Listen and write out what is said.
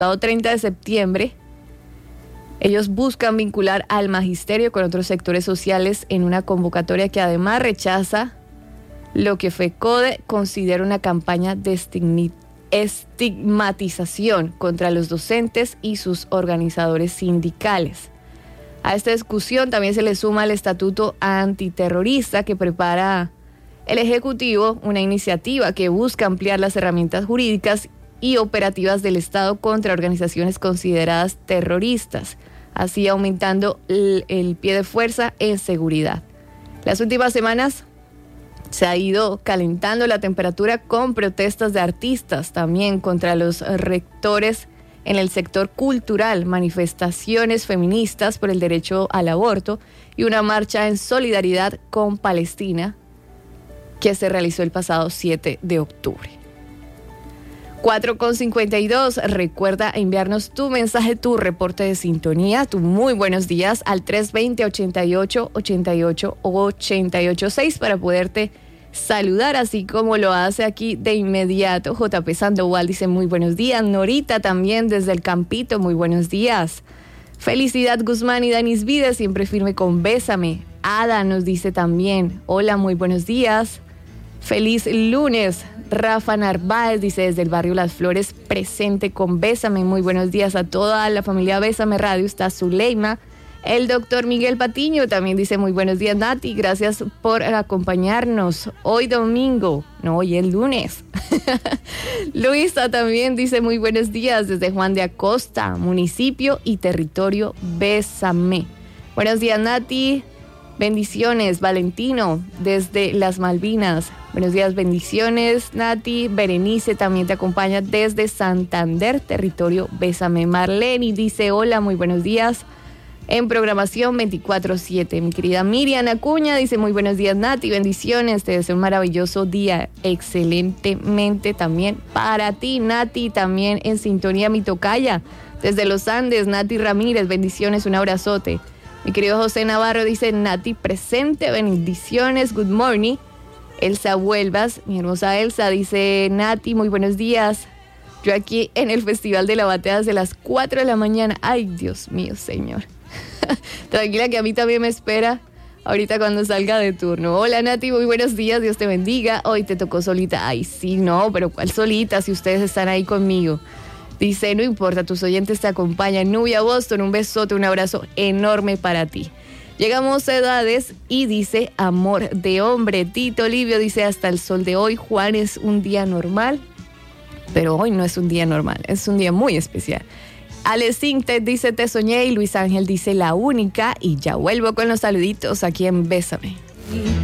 pasado 30 de septiembre, ellos buscan vincular al magisterio con otros sectores sociales en una convocatoria que además rechaza lo que FECODE considera una campaña de estigmatización contra los docentes y sus organizadores sindicales. A esta discusión también se le suma el Estatuto Antiterrorista que prepara el Ejecutivo, una iniciativa que busca ampliar las herramientas jurídicas y operativas del Estado contra organizaciones consideradas terroristas, así aumentando el pie de fuerza en seguridad. Las últimas semanas se ha ido calentando la temperatura con protestas de artistas, también contra los rectores en el sector cultural, manifestaciones feministas por el derecho al aborto y una marcha en solidaridad con Palestina que se realizó el pasado 7 de octubre. 4:52, recuerda enviarnos tu mensaje, tu reporte de sintonía, tu muy buenos días al 320-88-88-886 para poderte saludar, así como lo hace aquí de inmediato JP Sandoval, dice muy buenos días. Norita también desde el Campito, muy buenos días. Felicidad Guzmán y Danis Vida, siempre firme con Bésame. Ada nos dice también, hola, muy buenos días. Feliz lunes. Rafa Narváez dice desde el barrio Las Flores, presente con Bésame. Muy buenos días a toda la familia Bésame Radio. Está Zuleima. El doctor Miguel Patiño también dice muy buenos días, Nati. Gracias por acompañarnos hoy domingo. No, hoy es lunes. Luisa también dice muy buenos días desde Juan de Acosta, municipio y territorio Bésame. Buenos días, Nati. Bendiciones, Valentino, desde las Malvinas. Buenos días, bendiciones, Nati. Berenice también te acompaña desde Santander, territorio Bésame. Marlene dice hola, muy buenos días. En programación 24/7. Mi querida Miriam Acuña dice muy buenos días, Nati. Bendiciones, te deseo un maravilloso día. Excelentemente también para ti, Nati. También en sintonía mi tocaya. Desde los Andes, Nati Ramírez. Bendiciones, un abrazote. Mi querido José Navarro dice, Nati presente, bendiciones, good morning. Elsa Huelvas, mi hermosa Elsa, dice, Nati, muy buenos días. Yo aquí en el Festival de la Batea desde las 4 de la mañana. Ay, Dios mío, señor. Tranquila que a mí también me espera ahorita cuando salga de turno. Hola, Nati, muy buenos días, Dios te bendiga. Hoy te tocó solita. Ay, sí, no, pero ¿cuál solita si ustedes están ahí conmigo? Dice, no importa, tus oyentes te acompañan. Nubia Boston, un besote, un abrazo enorme para ti. Llegamos a edades y dice, amor de hombre. Tito Livio dice, hasta el sol de hoy, Juan, es un día normal. Pero hoy no es un día normal, es un día muy especial. Alecín te dice, te soñé. Y Luis Ángel dice, la única. Y ya vuelvo con los saluditos aquí en Bésame.